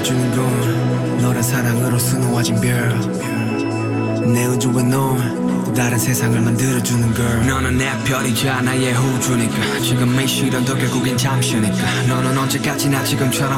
느껴주는 건 너란 사랑으로 수놓아진 별. 내 우주와 넌 또 다른 세상을 만들어주는 걸. 너는 내 별이자 나의 호주니까 지금 이 시련도 결국엔 잠시니까. 너는 언제까지나 지금처럼